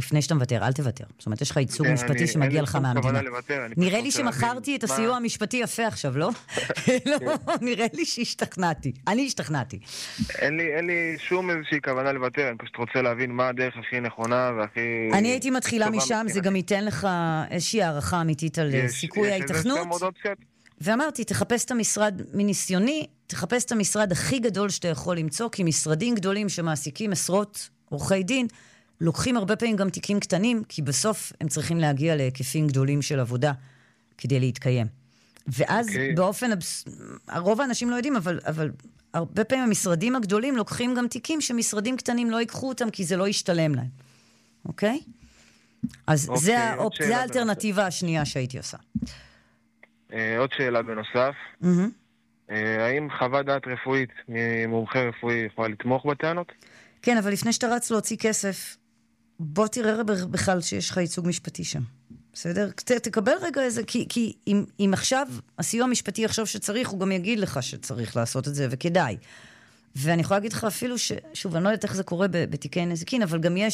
לפני שאתה מוותר, אל תוותר. זאת אומרת, יש לך ייצוג משפטי שמגיע לך מהמדינה. נראה לי שמכרתי את הסיוע המשפטי יפה עכשיו, לא? לא, נראה לי שהשתכנעתי. אני השתכנעתי. אין לי שום איזושהי כוונה לוותר, אני פשוט רוצה להבין מה הדרך הכי נכונה והכי... אני הייתי מתחילה משם, זה גם ייתן לך איזושהי הערכה אמיתית על סיכוי ההתכנות. ואמרתי, תחפש את המשרד מניסיוני, תחפש את המשרד הכי גדול שאתה יכול למצוא, כי משרדים גדולים שמעסיקים עשרות עורכי דין, לוקחים הרבה פעמים גם תיקים קטנים, כי בסוף הם צריכים להגיע להיקפים גדולים של עבודה כדי להתקיים. ואז באופן, הרוב האנשים לא יודעים, אבל הרבה פעמים המשרדים הגדולים לוקחים גם תיקים שמשרדים קטנים לא ייקחו אותם, כי זה לא ישתלם להם. אוקיי? אז זה האלטרנטיבה השנייה שהייתי עושה. עוד שאלה בנוסף. האם חוות דעת רפואית ממומחה רפואי יכולה לתמוך בטענות? כן, אבל לפני שאתה רץ להוציא כסף, בוא תראה בכלל שיש לך ייצוג משפטי שם. בסדר? תקבל רגע איזה, כי אם עכשיו הסיוע המשפטי יחשוב שצריך, הוא גם יגיד לך שצריך לעשות את זה, וכדאי. ואני יכולה להגיד לך אפילו שוב, אני לא יודעת איך זה קורה בתיקי נזיקין, אבל גם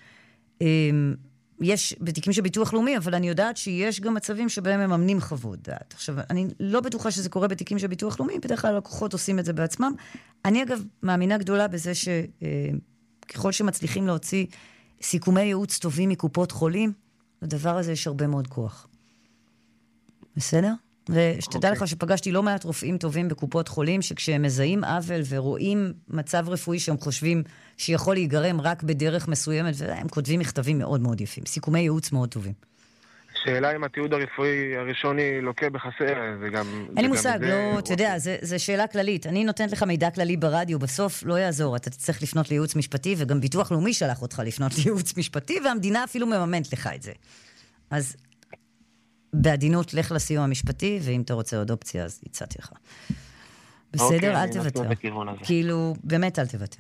יש בתיקים של ביטוח לאומי, אבל אני יודעת שיש גם מצבים שבהם הם ממנים חוות דעת. עכשיו, אני לא בטוחה שזה קורה בתיקים של ביטוח לאומי, בדרך כלל הלקוחות עושים את זה בעצמם. אני אגב מאמינה גדולה בזה שככל שמצליחים להוציא סיכומי ייעוץ טובים מקופות חולים, לדבר הזה יש הרבה מאוד כוח. בסדר? ושתדע לך שפגשתי לא מעט רופאים טובים בקופות חולים, שכשהם מזהים עוול ורואים מצב רפואי שהם חושבים שיכול להיגרם רק בדרך מסוימת, והם כותבים מכתבים מאוד מאוד יפים, סיכומי ייעוץ מאוד טובים. שאלה אם התיעוד הרפואי הראשוני לוקה בחסר, זה גם... אין לי מושג, לא, אתה יודע, זה שאלה כללית. אני נותנת לך מידע כללי ברדיו, בסוף לא יעזור, אתה תצטרך לפנות לייעוץ משפטי, וגם ביטוח לאומי שלח אותך לפנות לייעוץ משפטי, והמדינה אפילו מממנת לך את זה. אז בעדינות, לך לסיוע המשפטי, ואם אתה רוצה עוד אופציה, אז הצעתי לך. בסדר, אל תוותר. כאילו, באמת אל תוותר.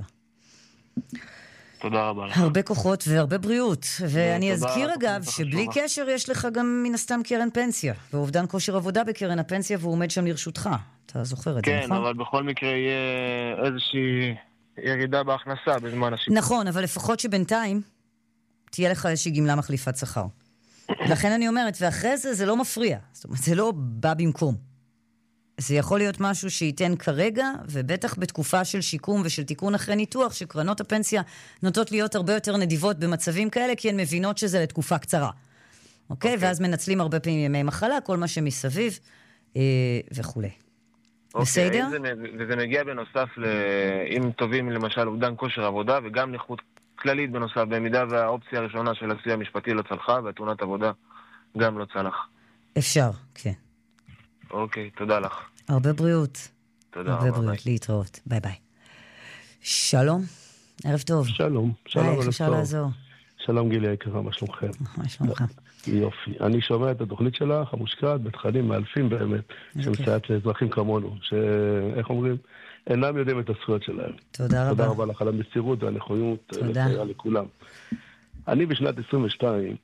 תודה רבה לך. הרבה כוחות והרבה בריאות. ואני אזכיר אגב, שבלי קשר יש לך גם מן הסתם קרן פנסיה, ואובדן כושר עבודה בקרן הפנסיה, והוא עומד שם לרשותך. אתה זוכר את זה, נכון? כן, אבל בכל מקרה יהיה איזושהי ירידה בהכנסה בזמן השיפור. נכון, אבל לפחות שבינתיים תהיה לך איזושהי גמלה מחליפת שכר. לכן אני אומרת, ואחרי זה זה לא מפריע. זאת אומרת, זה לא בא במקום. זה יכול להיות משהו שייתן כרגע, ובטח בתקופה של שיקום ושל תיקון אחרי ניתוח, שקרנות הפנסיה נוטות להיות הרבה יותר נדיבות במצבים כאלה, כי הן מבינות שזה לתקופה קצרה. אוקיי? ואז מנצלים הרבה פעמים ימי מחלה, כל מה שמסביב, וכו'. בסדר? וזה מגיע בנוסף, אם טובים למשל אובדן כושר עבודה, וגם נכות כללית בנוסף, במידה והאופציה הראשונה של הסיוע המשפטי לא צלחה, והתאונת עבודה גם לא צלח. אפשר, כן. אוקיי, תודה לך. הרבה בריאות. תודה רבה. הרבה בריאות, להתראות. ביי ביי. שלום, ערב טוב. שלום, שלום. איך אפשר לעזור? שלום גילי היקרה, מה שלומכם? מה שלומך? יופי. אני שומע את התוכנית שלך, המושקעת, בתכנים מאלפים באמת, שמסייעת לאזרחים כמונו, שאיך אומרים, אינם יודעים את הזכויות שלהם. תודה רבה. תודה רבה לך על המסירות והנכונות לסייע לכולם. אני בשנת 22,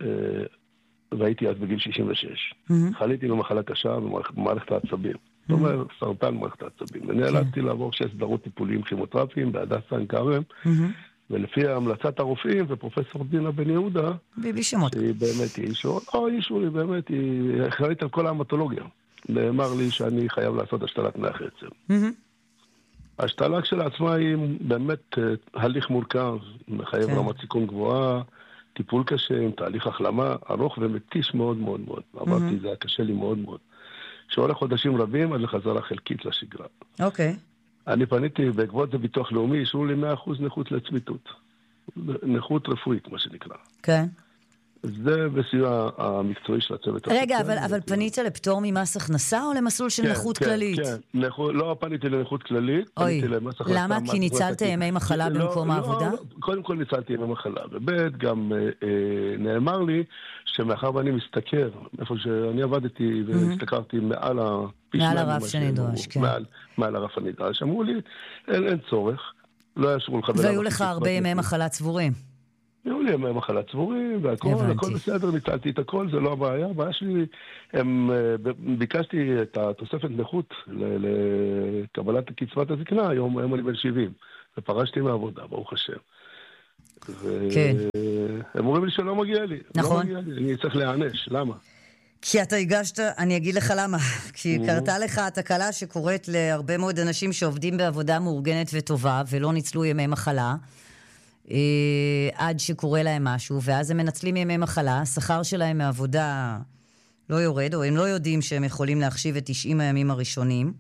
והייתי אז בגיל 66. חליתי במחלה קשה במערכת העצבים. זאת אומרת, סרטן במערכת העצבים. ונאלצתי לעבור 6 סדרות טיפולים כימותרפיים בהדסה עין כרם, ולפי המלצת הרופאים ופרופסור דינה בן יהודה, בלי שמות. שהיא באמת היא באמת, היא אחראית על כל ההמטולוגיה. נאמר לי שאני חייב לעשות השתלת מח עצם. ההשתלה כשלעצמה היא באמת הליך מורכב, מחייב רמת סיכון גבוהה, טיפול קשה, עם תהליך החלמה ארוך ומתיש מאוד מאוד מאוד. אמרתי, זה היה קשה לי מאוד מאוד. שהולך חודשים רבים עד לחזרה חלקית לשגרה. אוקיי. אני פניתי בעקבות זה ביטוח לאומי, אישרו לי 100% נכות לצמיתות. נכות רפואית, מה שנקרא. כן. זה בסיוע המקצועי של הצוות. רגע, אבל פנית לפטור ממס הכנסה או למסלול של נכות כללית? כן, לא פניתי לנכות כללית, פניתי למס הכנסה. למה? כי ניצלת ימי מחלה במקום העבודה? קודם כל ניצלתי ימי מחלה, וב' גם נאמר לי שמאחר ואני מסתכר, איפה שאני עבדתי והסתכרתי מעל הרף שנדרש, כן. מעל הרף הנדרש, אמרו לי, אין צורך, לא ישרו לך. והיו לך הרבה ימי מחלה צבורים? היו לי ימי מחלה צבורים, והכל בסדר, ניצלתי את הכל, זה לא הבעיה. הבעיה שלי, ביקשתי את התוספת נכות לקבלת קצבת הזקנה, היום אני בן 70, ופרשתי מהעבודה, ברוך השם. כן. הם אומרים לי שלא מגיע לי. נכון. לא מגיע לי, אני צריך להיענש. למה? כי אתה הגשת, אני אגיד לך למה. כי קרתה לך התקלה שקורית להרבה מאוד אנשים שעובדים בעבודה מאורגנת וטובה, ולא ניצלו ימי מחלה, עד שקורה להם משהו, ואז הם מנצלים ימי מחלה, השכר שלהם מעבודה לא יורד, או הם לא יודעים שהם יכולים להחשיב את 90 הימים הראשונים,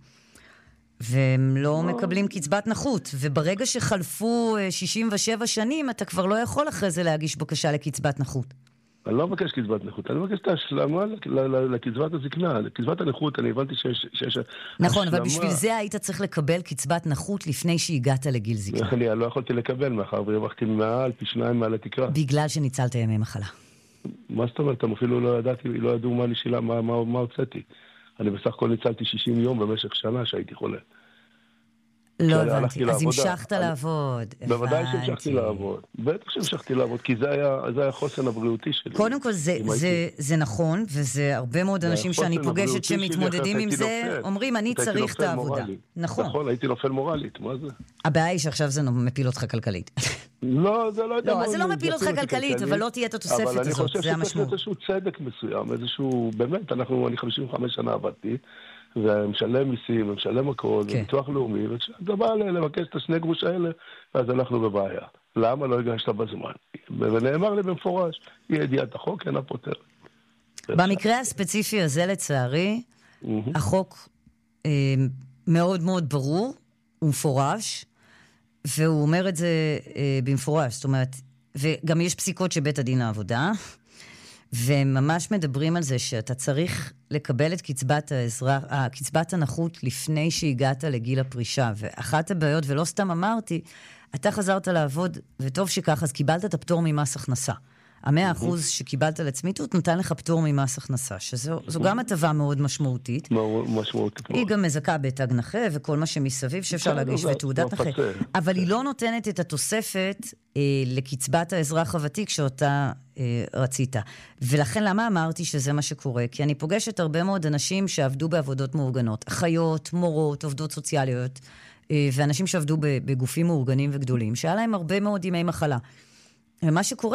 והם לא מקבלים קצבת נכות. וברגע שחלפו 67 שנים, אתה כבר לא יכול אחרי זה להגיש בקשה לקצבת נכות. אני לא מבקש קצבת נכות, אני מבקש את ההשלמה לקצבת הזקנה. לקצבת הנכות, אני הבנתי שיש נכון, אבל בשביל זה היית צריך לקבל קצבת נכות לפני שהגעת לגיל זקנה. אני לא יכולתי לקבל, מאחר והרווחתי פי 2 מעל התקרה. בגלל שניצלת ימי מחלה. מה זאת אומרת? הם אפילו לא ידעתי, לא ידעו מה נשילה, מה הוצאתי. אני בסך הכל ניצלתי 60 יום במשך שנה שהייתי חולה. לא הבנתי, אז המשכת לעבוד. בוודאי שהמשכתי לעבוד. בטח שהמשכתי לעבוד, כי זה היה החוסן הבריאותי שלי. קודם כל, זה נכון, וזה הרבה מאוד אנשים שאני פוגשת שמתמודדים עם זה, אומרים, אני צריך את העבודה. נכון, הייתי נופל מורלית, מה זה? הבעיה היא שעכשיו זה מפיל אותך כלכלית. לא, זה לא יודע. לא, זה לא מפיל אותך כלכלית, אבל לא תהיה את התוספת הזאת, זה המשמעות. אבל אני חושב שצריך איזשהו צדק מסוים, איזשהו, באמת, אני 55 שנה עבדתי, ומשלם מיסים, ומשלם הכל, וביטוח לאומי, וכשאתה בא לבקש את 2 גרוש האלה, אז אנחנו בבעיה. למה לא הגשת בזמן? ונאמר לי במפורש, היא ידיעת החוק, אינה פותר. במקרה הספציפי הזה, לצערי, החוק מאוד מאוד ברור, ומפורש, והוא אומר את זה במפורש, זאת אומרת, וגם יש פסיקות של בית הדין העבודה, והם ממש מדברים על זה שאתה צריך לקבל את קצבת הנכות לפני שהגעת לגיל הפרישה. ואחת הבעיות, ולא סתם אמרתי, אתה חזרת לעבוד, וטוב שכך, אז קיבלת את הפטור ממס הכנסה. 100% שקיבלת לצמיתות נותן לך פטור ממס הכנסה, שזו גם הטבה מאוד משמעותית. משמעותית. היא גם מזכה בתג נכה וכל מה שמסביב שאפשר להגיש ותעודת נכה. אבל היא לא נותנת את התוספת לקצבת האזרח הוותיק שאותה רצית. ולכן למה אמרתי שזה מה שקורה? כי אני פוגשת הרבה מאוד אנשים שעבדו בעבודות מאורגנות. אחיות, מורות, עובדות סוציאליות, ואנשים שעבדו בגופים מאורגנים וגדולים, שהיה להם הרבה מאוד ימי מחלה. ומה שקורה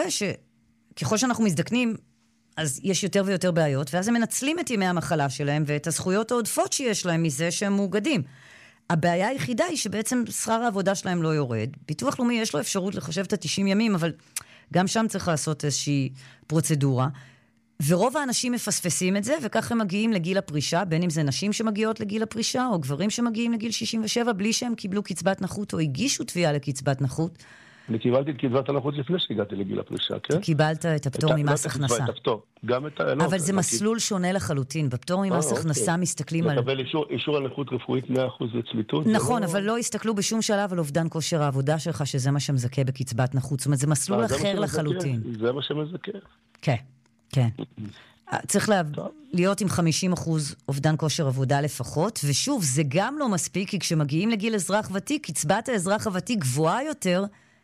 ככל שאנחנו מזדקנים, אז יש יותר ויותר בעיות, ואז הם מנצלים את ימי המחלה שלהם, ואת הזכויות העודפות שיש להם מזה שהם מאוגדים. הבעיה היחידה היא שבעצם שכר העבודה שלהם לא יורד. ביטוח לאומי יש לו אפשרות לחשב את 90 ימים, אבל גם שם צריך לעשות איזושהי פרוצדורה. ורוב האנשים מפספסים את זה, וכך הם מגיעים לגיל הפרישה, בין אם זה נשים שמגיעות לגיל הפרישה, או גברים שמגיעים לגיל 67, בלי שהם קיבלו קצבת נכות, או הגישו תביעה לקצבת נכות. אני קיבלתי את קצבת הנכות לפני שהגעתי לגיל הפרישה, כן? קיבלת את הפטור ממס הכנסה. את הפטור, גם את לא, אבל זה מסלול שונה לחלוטין. בפטור ממס הכנסה מסתכלים על... לקבל אישור על נכות רפואית 100% לצמיתות. נכון, אבל לא הסתכלו בשום שלב על אובדן כושר העבודה שלך, שזה מה שמזכה בקצבת נכות. זאת אומרת, זה מסלול אחר לחלוטין. זה מה שמזכה. כן, כן. צריך להיות עם 50% אובדן כושר עבודה לפחות, ושוב, זה גם לא מספיק, כי כשמגיעים לגיל אזרח ותיק, קצבת האזרח הוותיק גבוהה יותר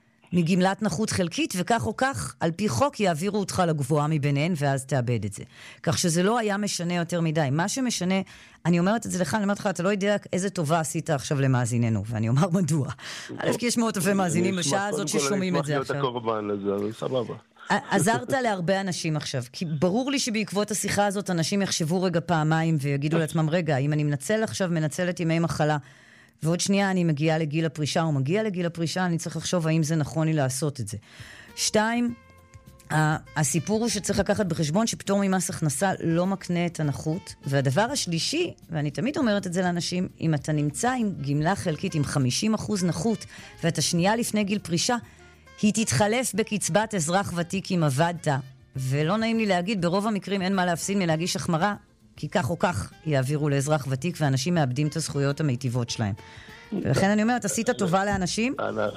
מגמלת נכות חלקית, וכך או כך, על פי חוק, יעבירו אותך לגבוהה מביניהן, ואז תאבד את זה. כך שזה לא היה משנה יותר מדי. מה שמשנה, אני אומרת את זה לך, אני אומרת לך, אתה לא יודע איזה טובה עשית עכשיו למאזיננו, ואני אומר מדוע. א', כי יש מאות אלפי מאזינים בשעה הזאת ששומעים את זה עכשיו. אני אשמח להיות הקורבן לזה, סבבה. עזרת להרבה אנשים עכשיו, כי ברור לי שבעקבות השיחה הזאת, אנשים יחשבו רגע פעמיים, ויגידו לעצמם, רגע, אם אני מנצלת ימי מחלה, ועוד שנייה אני מגיעה לגיל הפרישה, או מגיעה לגיל הפרישה, אני צריך לחשוב האם זה נכון לי לעשות את זה. 2, הסיפור הוא שצריך לקחת בחשבון שפטור ממס הכנסה לא מקנה את הנכות, והדבר השלישי, ואני תמיד אומרת את זה לאנשים, אם אתה נמצא עם גמלה חלקית, עם 50% נכות, ואתה שנייה לפני גיל פרישה, היא תתחלף בקצבת אזרח ותיק אם עבדת, ולא נעים לי להגיד, ברוב המקרים אין מה להפסיד מלהגיש החמרה, כי כך או כך יעבירו לאזרח ותיק, ואנשים מאבדים את הזכויות המיטיבות שלהם. ולכן אני אומרת, עשית טובה לאנשים.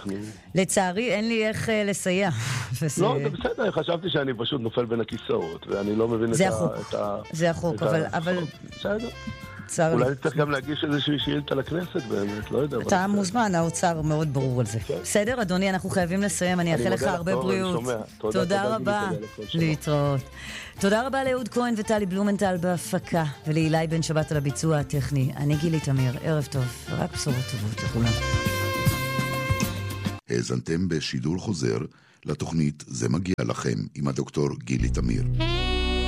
לצערי, אין לי איך לסייע. לא, זה בסדר, חשבתי שאני פשוט נופל בין הכיסאות, ואני לא מבין את ה... זה החוק, אבל... בסדר. אולי צריך גם להגיש איזושהי שאילתה לכנסת באמת, לא יודע. אתה מוזמן, האוצר מאוד ברור על זה. בסדר, אדוני, אנחנו חייבים לסיים, אני אאחל לך הרבה בריאות. תודה רבה, להתראות. תודה רבה לאהוד כהן וטלי בלומנטל בהפקה, ולאילי בן שבת על הביצוע הטכני. אני גילי תמיר, ערב טוב, רק בשורות טובות לכולם. האזנתם בשידור חוזר לתוכנית זה מגיע לכם עם הדוקטור גילי תמיר.